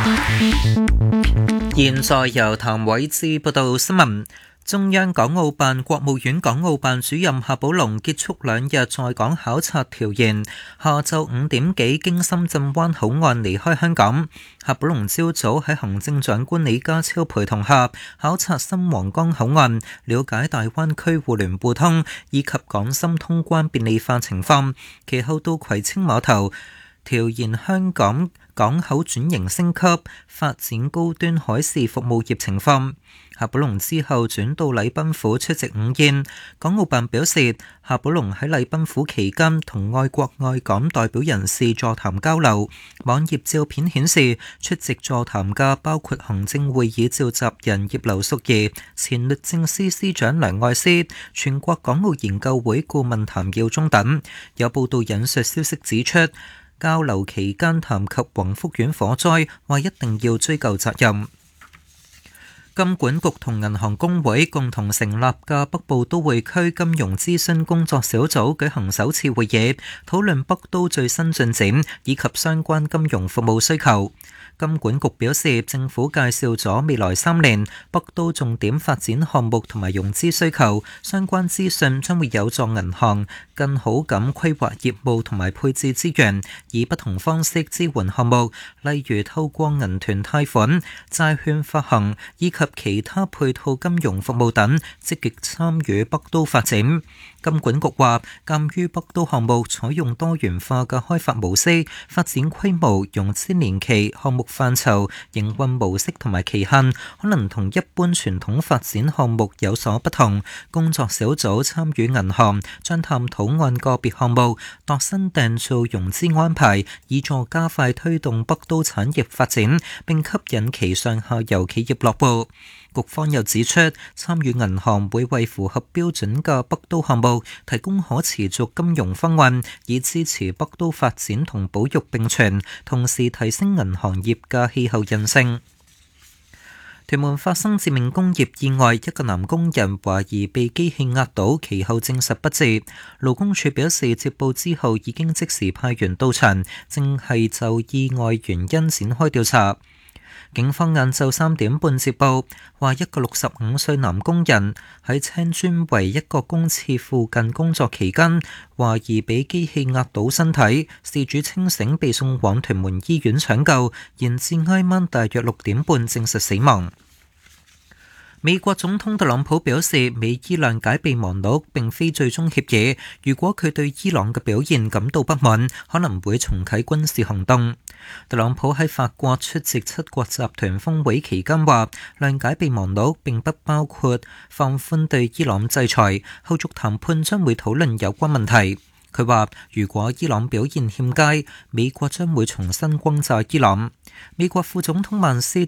現在由譚偉智報道新聞。中央港澳辦、國務院港澳辦主任夏寶龍結束2日在港考察調研，下晝5點幾經深圳灣口岸離開香港。夏寶龍朝早喺行政長官李家超陪同下考察新皇崗口岸，了解大灣區互聯互通以及港深通關便利化情況。其後到葵青碼頭調研香港港口轉型升級、發展高端海事服務業情況。夏寶龍之後轉到禮賓府出席午宴。港澳辦表示，夏寶龍喺禮賓府期間同愛國愛港代表人士座談交流。網頁照片顯示，出席座談嘅包括行政會議召集人葉劉淑儀、前律政司司長梁愛詩、全國港澳研究會顧問譚耀宗等。有報道引述消息指出，交流期間談及宏福苑火災，話一定要追究責任。金管局同銀行公會共同成立嘅北部都會區金融諮詢工作小組舉行首次會議，討論北都最新進展以及相關金融服務需求。金管局表示，政府介紹咗未來3年北都重點發展項目同埋融資需求，相關資訊將會有助銀行更好咁規劃業務同埋配置資源，以不同方式支援項目，例如透過銀團貸款、債券發行以及其他配套金融服務等，積極參與北都發展。金管局話，鑑於北都項目採用多元化嘅開發模式，發展規模、融資年期、項目範疇、營運模式同埋期限，可能同一般傳統發展項目有所不同。工作小組參與銀行將探討按個別項目度身訂造融資安排，以助加快推動北都產業發展，並吸引其上下游企業落戶。局方又指出，參與銀行會為符合標準嘅北都項目提供可持續金融方案，以支持北都發展同保育並存，同時提升銀行業嘅氣候韌性。屯門發生致命工業意外，一個男工人懷疑被機器壓倒，其後證實不治。勞工處表示，接報之後已經即時派員到場，正係就意外原因展開調查。警方晏晝3點半接報，話一個65歲男工人喺青磚圍一個公廁附近工作期間，懷疑被機器壓倒身體，事主清醒被送往屯門醫院搶救，延至挨晚大約6點半證實死亡。美國總統特朗普表示，美伊朗解備忘錄並非最終協議，如果佢對伊朗嘅表現感到不滿，可能會重啟軍事行動。特朗普喺法國出席7國集團峰會期間話，諒解備忘錄並不包括放寬對伊朗制裁，後續談判將會討論有關問題。佢話，如果伊朗表現欠佳，美國將會重新轟炸伊朗。美國副總統曼斯